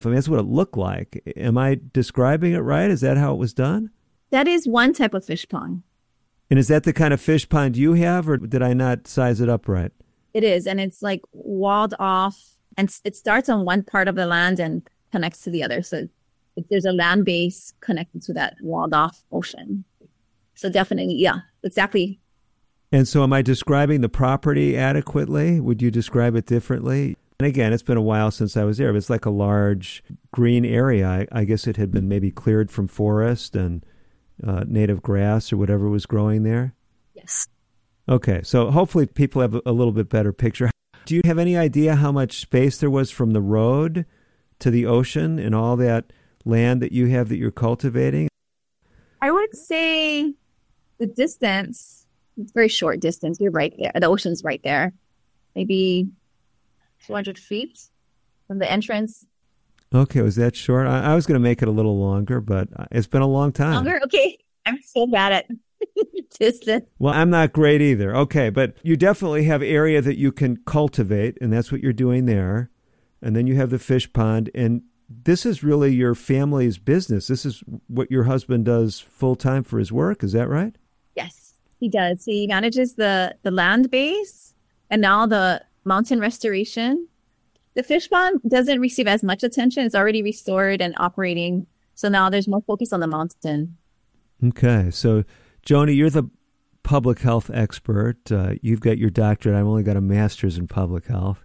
I mean, that's what it looked like. Am I describing it right? Is that how it was done? That is one type of fish pond. And is that the kind of fish pond you have, or did I not size it up right? It is, and it's like walled off, and it starts on one part of the land and connects to the other. So there's a land base connected to that walled off ocean. So definitely, yeah, exactly. And so am I describing the property adequately? Would you describe it differently? And again, it's been a while since I was there, but it's like a large green area. I guess it had been maybe cleared from forest and native grass or whatever was growing there? Yes. Okay, so hopefully people have a little bit better picture. Do you have any idea how much space there was from the road to the ocean and all that land that you have that you're cultivating? I would say the distance, it's a very short distance. You're right there. The ocean's right there. Maybe 200 feet from the entrance. Okay, was that short? I was going to make it a little longer, but it's been a long time. Longer? Okay. I'm so bad at distance. Well, I'm not great either. Okay, but you definitely have area that you can cultivate, and that's what you're doing there. And then you have the fish pond, and this is really your family's business. This is what your husband does full-time for his work. Is that right? Yes, he does. He manages the land base and now the mountain restoration. The fish pond doesn't receive as much attention. It's already restored and operating. So now there's more focus on the mountain. Okay. So, Joni, you're the public health expert. You've got your doctorate. I've only got a master's in public health.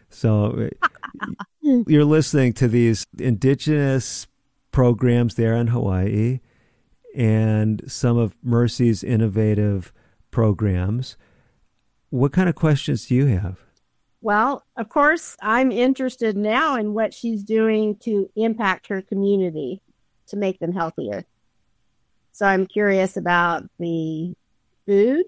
So you're listening to these indigenous programs there in Hawaii and some of Mercy's innovative programs. What kind of questions do you have? Well, of course, I'm interested now in what she's doing to impact her community to make them healthier. So I'm curious about the food.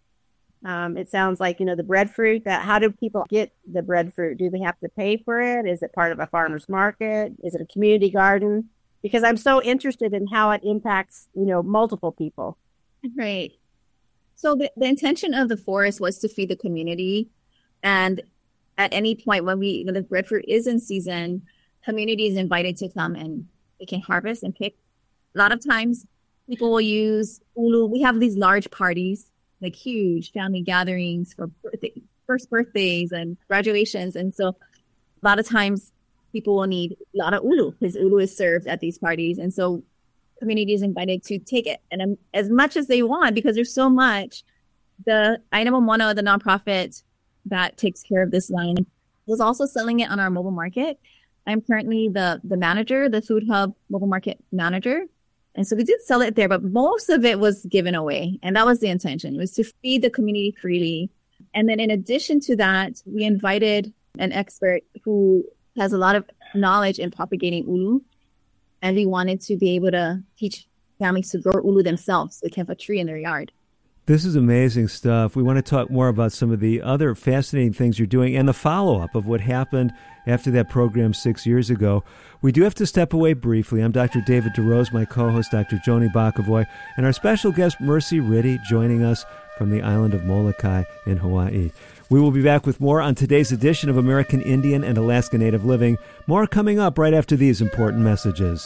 It sounds like, the breadfruit. How do people get the breadfruit? Do they have to pay for it? Is it part of a farmer's market? Is it a community garden? Because I'm so interested in how it impacts, multiple people. Right. So the intention of the forest was to feed the community. And at any point when the breadfruit is in season, community is invited to come and they can harvest and pick. A lot of times people will use ulu. We have these large parties, like huge family gatherings for first birthdays and graduations. And so a lot of times people will need a lot of ulu because ulu is served at these parties. And so community is invited to take it and as much as they want because there's so much. The Aina Momono, the nonprofit that takes care of this line, was also selling it on our mobile market. I'm currently the manager, the Food Hub mobile market manager. And so we did sell it there, but most of it was given away. And that was the intention, was to feed the community freely. And then in addition to that, we invited an expert who has a lot of knowledge in propagating ulu. And we wanted to be able to teach families to grow ulu themselves so they can have a tree in their yard. This is amazing stuff. We want to talk more about some of the other fascinating things you're doing and the follow-up of what happened after that program 6 years ago. We do have to step away briefly. I'm Dr. David DeRose, my co-host, Dr. Joni Bokovoy, and our special guest, Mercy Riddy, joining us from the island of Molokai in Hawaii. We will be back with more on today's edition of American Indian and Alaska Native Living. More coming up right after these important messages.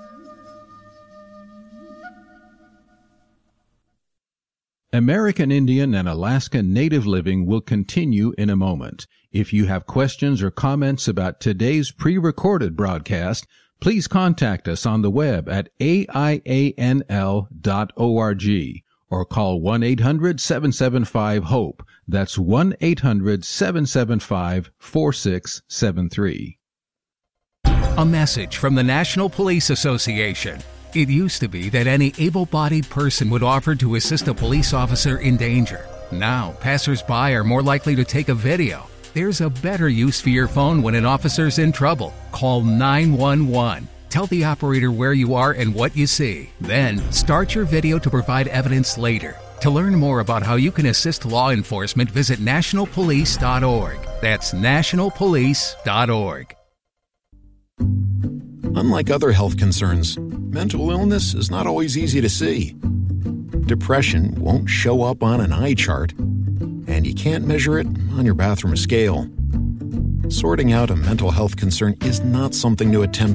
American Indian and Alaska Native Living will continue in a moment. If you have questions or comments about today's pre-recorded broadcast, please contact us on the web at aianl.org or call 1-800-775-HOPE. That's 1-800-775-4673. A message from the National Police Association. It used to be that any able-bodied person would offer to assist a police officer in danger. Now, passers-by are more likely to take a video. There's a better use for your phone when an officer's in trouble. Call 911. Tell the operator where you are and what you see. Then, start your video to provide evidence later. To learn more about how you can assist law enforcement, visit nationalpolice.org. That's nationalpolice.org. Unlike other health concerns, mental illness is not always easy to see. Depression won't show up on an eye chart, and you can't measure it on your bathroom scale. Sorting out a mental health concern is not something to attempt